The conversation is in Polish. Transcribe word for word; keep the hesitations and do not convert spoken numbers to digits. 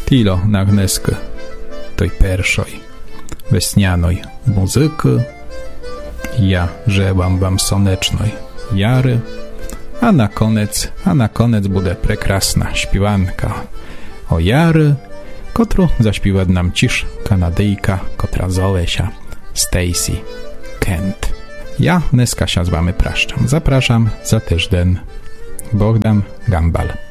Tilo na gneskę tej pierwszej wesnianej muzyki. Ja żełam wam sonecznej jary, a na koniec, a na koniec bude prekrasna śpiewanka o jary, którą zaśpiewa nam cisz Kanadyjka, która zowie się Stacy Kent. Ja dneska się z wami praszczam. Zapraszam za tydzień. Bogdan Gambal.